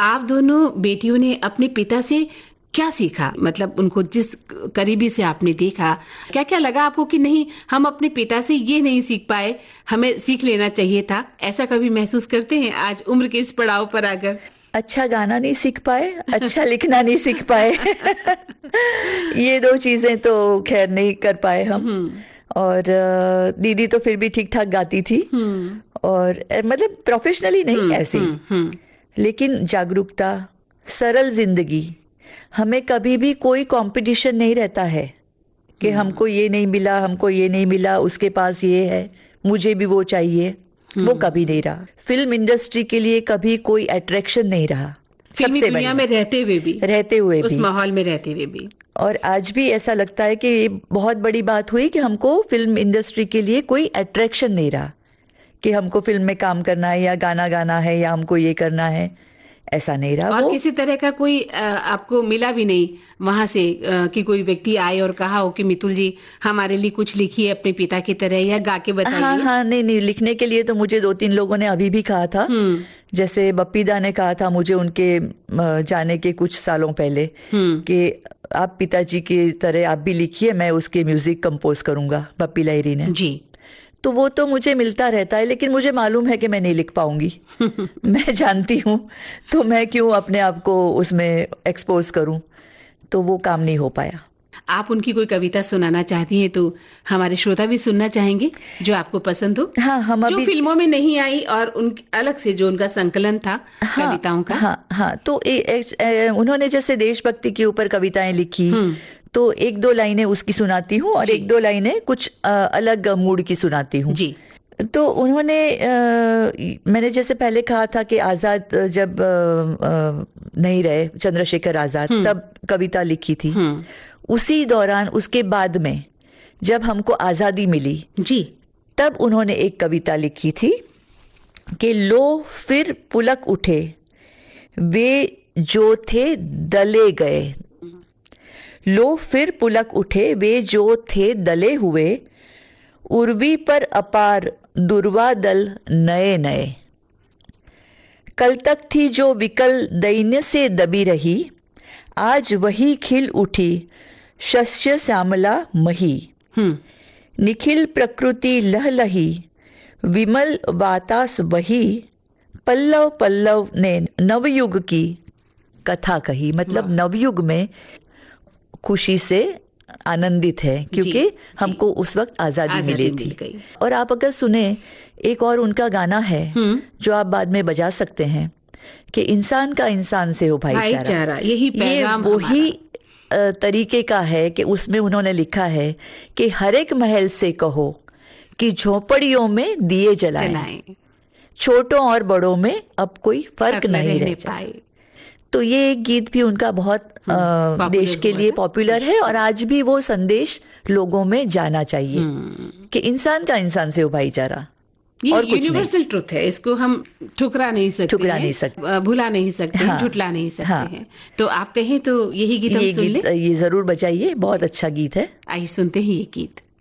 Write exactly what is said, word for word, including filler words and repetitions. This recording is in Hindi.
आप दोनों बेटियों ने अपने पिता से क्या सीखा? मतलब उनको जिस करीबी से आपने देखा, क्या क्या लगा आपको कि नहीं, हम अपने पिता से ये नहीं सीख पाए, हमें सीख लेना चाहिए था? ऐसा कभी महसूस करते हैं आज उम्र के इस पड़ाव पर आकर? अच्छा गाना नहीं सीख पाए, अच्छा लिखना नहीं सीख पाए। ये दो चीजें तो खैर नहीं कर पाए हम। और दीदी तो फिर भी ठीक ठाक गाती थी, और मतलब प्रोफेशनली नहीं, ऐसे ही। लेकिन जागरूकता, सरल जिंदगी, हमें कभी भी कोई कंपटीशन नहीं रहता है कि हमको ये नहीं मिला, हमको ये नहीं मिला, उसके पास ये है, मुझे भी वो चाहिए। वो कभी नहीं रहा। फिल्म इंडस्ट्री के लिए कभी कोई अट्रैक्शन नहीं रहा, फिल्मी दुनिया में रहते हुए भी रहते हुए उस भी माहौल में रहते हुए भी। और आज भी ऐसा लगता है कि ये बहुत बड़ी बात हुई कि हमको फिल्म इंडस्ट्री के लिए कोई अट्रैक्शन नहीं रहा कि हमको फिल्म में काम करना है या गाना गाना है या हमको ये करना है, ऐसा नहीं रहा। और किसी तरह का कोई आपको मिला भी नहीं वहां से कि कोई व्यक्ति आए और कहा हो कि मितुल जी हमारे लिए कुछ लिखिए अपने पिता की तरह, या गा के बताइए? हाँ हाँ, नहीं नहीं, लिखने के लिए तो मुझे दो तीन लोगों ने अभी भी कहा था। जैसे बप्पी दा ने कहा था मुझे उनके जाने के कुछ सालों पहले कि आप पिताजी की तरह आप भी लिखिए, मैं उसके म्यूजिक कंपोज करूंगा, बप्पी लहिरी ने जी। तो वो तो मुझे मिलता रहता है, लेकिन मुझे मालूम है कि मैं नहीं लिख पाऊंगी। मैं जानती हूँ, तो मैं क्यों अपने आप को उसमें एक्सपोज करूं, तो वो काम नहीं हो पाया। आप उनकी कोई कविता सुनाना चाहती हैं तो हमारे श्रोता भी सुनना चाहेंगे जो आपको पसंद हो? हाँ, हम जो अभी फिल्मों में नहीं आई और उन अलग से जो उनका संकलन था। हाँ, कविताओं का। हाँ हाँ, तो ए, ए, ए, उन्होंने जैसे देशभक्ति के ऊपर कविताएं लिखी, तो एक दो लाइनें उसकी सुनाती हूँ और एक दो लाइनें कुछ आ, अलग मूड की सुनाती हूँ जी। तो उन्होंने आ, मैंने जैसे पहले कहा था कि आजाद जब आ, आ, नहीं रहे, चंद्रशेखर आजाद, तब कविता लिखी थी। उसी दौरान, उसके बाद में जब हमको आजादी मिली जी, तब उन्होंने एक कविता लिखी थी कि लो फिर पुलक उठे वे जो थे दले गए, लो फिर पुलक उठे वे जो थे दले हुए, उर्वी पर अपार दुर्वा दल नए नए, कल तक थी जो विकल दैन्य से दबी रही, आज वही खिल उठी शस्य श्यामला मही, निखिल प्रकृति लहलही विमल वातास बही, पल्लव पल्लव ने नवयुग की कथा कही। मतलब नवयुग में खुशी से आनंदित है क्योंकि हमको उस वक्त आजादी, आजादी मिली थी। और आप अगर सुने, एक और उनका गाना है जो आप बाद में बजा सकते हैं कि इंसान का इंसान से हो भाईचारा, यही पैगाम, ये वही तरीके का है कि उसमें उन्होंने लिखा है कि हर एक महल से कहो कि झोपड़ियों में दिए जलाएं, छोटों और बड़ों में अब कोई फर्क नहीं रह पाए। तो ये एक गीत भी उनका बहुत आ, देश के लिए पॉपुलर है और आज भी वो संदेश लोगों में जाना चाहिए कि इंसान का इंसान से हो भाईचारा। ये यूनिवर्सल ट्रुथ है, इसको हम ठुकरा नहीं सकते, ठुकरा नहीं सकते, भुला नहीं सकते, हाँ, झुटला नहीं सकते हाँ, हैं। तो आप कहें तो यही गीत हम सुन लें? ये जरूर बजाइए, बहुत अच्छा गीत है। आइए सुनते हैं ये गीत।